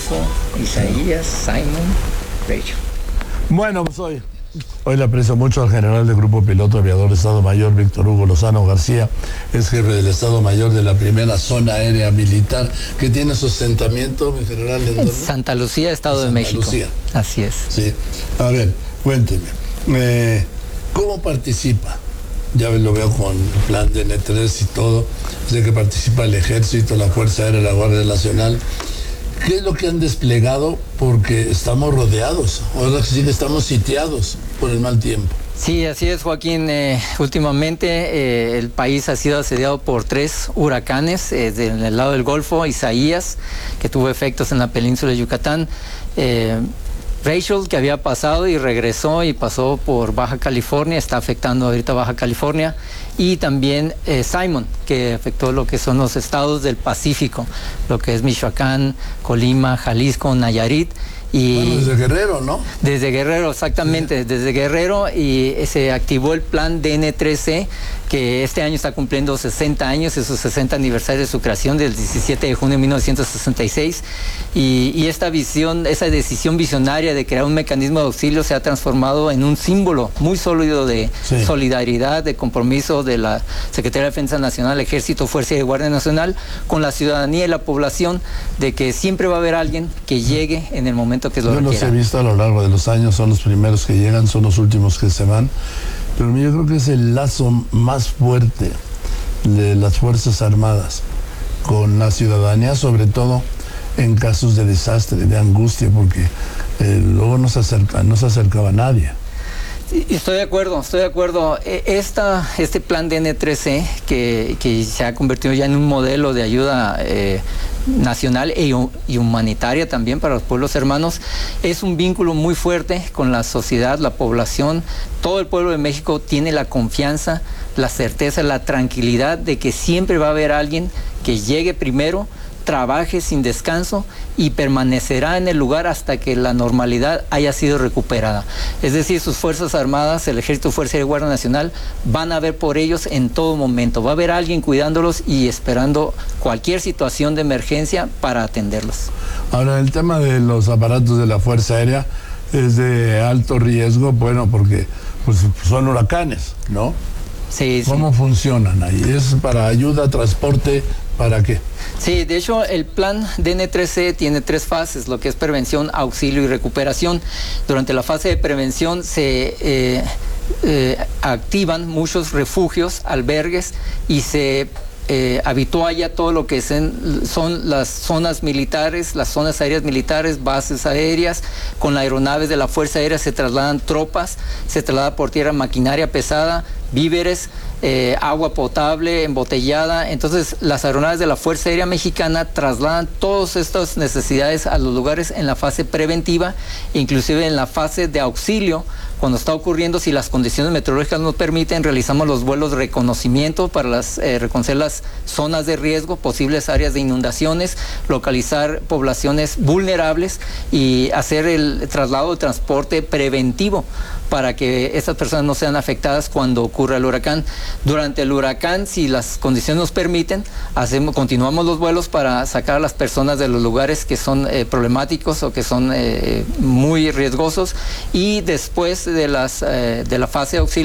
Golfo, Isaías, Simon, Rachel. Bueno, pues hoy le aprecio mucho al general del Grupo Piloto Aviador de Estado Mayor, Víctor Hugo Lozano García, es jefe del Estado Mayor de la primera zona aérea militar, que tiene su asentamiento, mi general, en Santa Lucía, Estado de México. Lucía. Así es. Sí. A ver, cuénteme, ¿cómo participa? Ya lo veo con el plan de N3 y todo, sé que participa el Ejército, la Fuerza Aérea, la Guardia Nacional. ¿Qué es lo que han desplegado? Porque estamos rodeados, ahora sí que estamos sitiados por el mal tiempo. Sí, así es, Joaquín. Últimamente el país ha sido asediado por 3 huracanes del lado del Golfo. Isaías, que tuvo efectos en la península de Yucatán. Rachel, que había pasado y regresó y pasó por Baja California, está afectando ahorita Baja California, y también Simon, que afectó lo que son los estados del Pacífico, lo que es Michoacán, Colima, Jalisco, Nayarit. Bueno, desde Guerrero, ¿no? Desde Guerrero, exactamente, sí. Desde Guerrero, y se activó el plan DN3C, que este año está cumpliendo 60 años, es su 60 aniversario de su creación, del 17 de junio de 1966, y esta visión, esa decisión visionaria de crear un mecanismo de auxilio se ha transformado en un símbolo muy sólido de solidaridad, de compromiso de la Secretaría de Defensa Nacional, Ejército, Fuerza y Guardia Nacional, con la ciudadanía y la población, de que siempre va a haber alguien que llegue en el momento que lo requiera. Yo los he visto a lo largo de los años, son los primeros que llegan, son los últimos que se van, pero yo creo que es el lazo más fuerte de las Fuerzas Armadas con la ciudadanía, sobre todo en casos de desastre, de angustia, porque luego no se acercaba nadie. Estoy de acuerdo. Este plan DN3C, que se ha convertido ya en un modelo de ayuda nacional y humanitaria también para los pueblos hermanos, es un vínculo muy fuerte con la sociedad, la población. Todo el pueblo de México tiene la confianza, la certeza, la tranquilidad de que siempre va a haber alguien que llegue primero, trabaje sin descanso y permanecerá en el lugar hasta que la normalidad haya sido recuperada. Es decir, sus Fuerzas Armadas, el Ejército, Fuerza y Guardia Nacional van a ver por ellos en todo momento. Va a haber alguien cuidándolos y esperando cualquier situación de emergencia para atenderlos. Ahora, el tema de los aparatos de la Fuerza Aérea es de alto riesgo, bueno, porque pues, son huracanes, ¿no? Sí, ¿Cómo funcionan ahí? ¿Es para ayuda, transporte, para qué? Sí, de hecho el plan DN3C tiene 3 fases, lo que es prevención, auxilio y recuperación. Durante la fase de prevención se activan muchos refugios, albergues, y se habitúa todo lo que son las zonas militares, las zonas aéreas militares, bases aéreas. Con las aeronaves de la Fuerza Aérea se trasladan tropas, se traslada por tierra maquinaria pesada, víveres, agua potable, embotellada. Entonces las aeronaves de la Fuerza Aérea Mexicana trasladan todas estas necesidades a los lugares en la fase preventiva, inclusive en la fase de auxilio. Cuando está ocurriendo, si las condiciones meteorológicas nos permiten, realizamos los vuelos de reconocimiento para reconocer las zonas de riesgo, posibles áreas de inundaciones, localizar poblaciones vulnerables y hacer el traslado de transporte preventivo para que estas personas no sean afectadas cuando ocurra el huracán. Durante el huracán, si las condiciones nos permiten, continuamos los vuelos para sacar a las personas de los lugares que son problemáticos o que son muy riesgosos, y después de la fase de auxilio